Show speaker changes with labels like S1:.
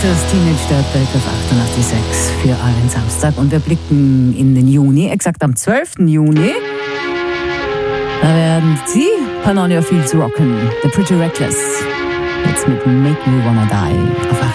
S1: Pictures, Teenage Dirtbag auf 88.6 für einen Samstag. Und wir blicken in den Juni, exakt am 12. Juni. Da werden sie Pannonia Fields rocken. The Pretty Reckless. Jetzt mit Make Me Wanna Die auf